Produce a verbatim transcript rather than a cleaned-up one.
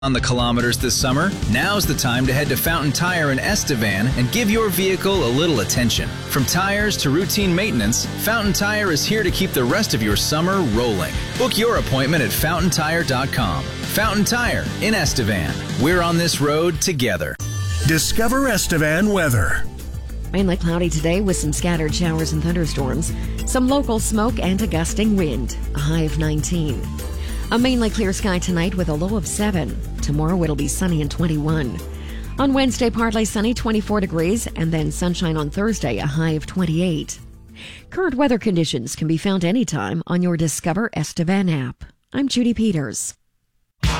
On the kilometers this summer, now's the time to head to Fountain Tire in Estevan and give your vehicle a little attention. From tires to routine maintenance, Fountain Tire is here to keep the rest of your summer rolling. Book your appointment at fountain tire dot com. Fountain Tire in Estevan. We're on this road together. Discover Estevan weather. Mainly cloudy today with some scattered showers and thunderstorms. Some local smoke and a gusting wind. A high of nineteen. A mainly clear sky tonight with a low of seven. Tomorrow it'll be sunny and twenty-one. On Wednesday, partly sunny, twenty-four degrees, and then sunshine on Thursday, a high of twenty-eight. Current weather conditions can be found anytime on your Discover Estevan app. I'm Judy Peters.